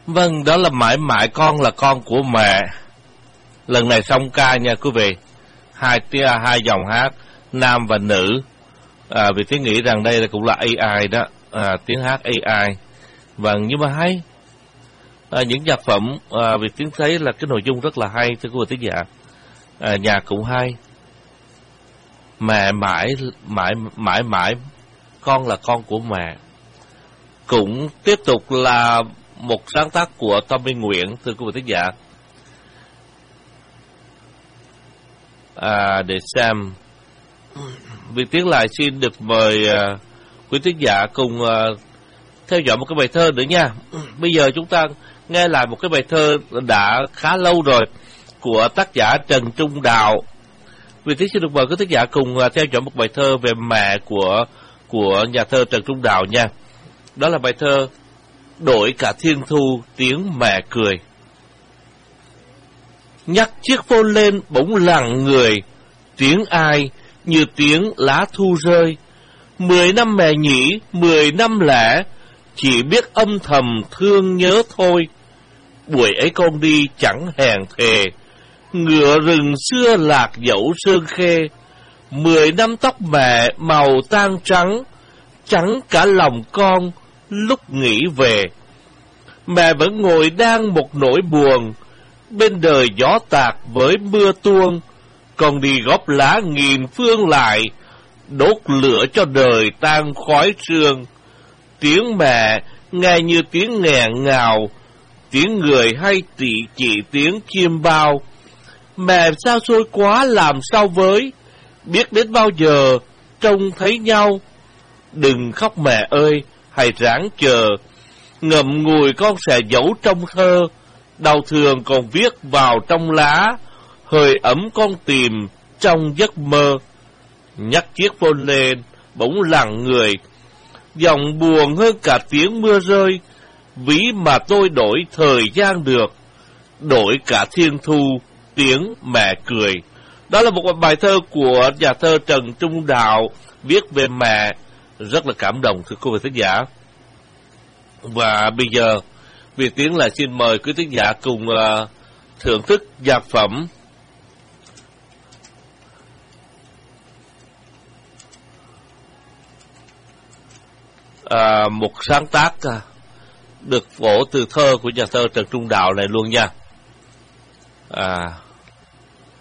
Vâng, đó là mãi mãi con là con của mẹ. Lần này xong ca nha quý vị. Hai dòng hát nam và nữ. Vì Tiến nghĩ rằng đây là cũng là AI đó, tiếng hát AI. Vâng, nhưng mà hay. Những nhạc phẩm vì Tiến thấy là cái nội dung rất là hay thưa quý vị thính giả. Nhạc cũng hay. Mẹ mãi con là con của mẹ. Cũng tiếp tục là một sáng tác của Tommy Nguyễn thưa quý vị thính giả. Để xem. Vì Tiến lại xin được mời quý thính giả cùng theo dõi một cái bài thơ nữa nha. Bây giờ chúng ta nghe lại một cái bài thơ đã khá lâu rồi của tác giả Trần Trung Đạo. Vì Tiến xin được mời quý thính giả cùng theo dõi một bài thơ về mẹ của nhà thơ Trần Trung Đạo nha. Đó là bài thơ Đổi cả thiên thu tiếng mẹ cười. Nhắc chiếc phone lên bỗng lặng người, tiếng ai như tiếng lá thu rơi. 10 năm mẹ nhỉ, 10 năm lẻ, chỉ biết âm thầm thương nhớ thôi. Buổi ấy con đi chẳng hẹn thề, ngựa rừng xưa lạc dẫu sơn khê. 10 năm tóc mẹ màu tang trắng, trắng cả lòng con lúc nghĩ về. Mẹ vẫn ngồi đang một nỗi buồn, bên đời gió tạt với mưa tuôn. Con đi góp lá nghìn phương lại, đốt lửa cho đời tan khói sương. Tiếng mẹ nghe như tiếng nghẹn ngào, tiếng người hay chỉ tiếng chim bao. Mẹ sao xôi quá làm sao với, biết đến bao giờ trông thấy nhau. Đừng khóc mẹ ơi, hãy ráng chờ, ngậm ngùi con sẽ giấu trong thơ. Đau thương còn viết vào trong lá, hơi ấm con tìm trong giấc mơ. Nhắc chiếc phone lên bỗng lặng người, giọng buồn hơn cả tiếng mưa rơi. Ví mà tôi đổi thời gian được, đổi cả thiên thu tiếng mẹ cười. Đó là một bài thơ của nhà thơ Trần Trung Đạo viết về mẹ, rất là cảm động thưa quý vị thính giả. Và bây giờ Việt Tiến lại xin mời quý thính giả cùng thưởng thức nhạc phẩm một sáng tác được phổ từ thơ của nhà thơ Trần Trung Đạo này luôn nha.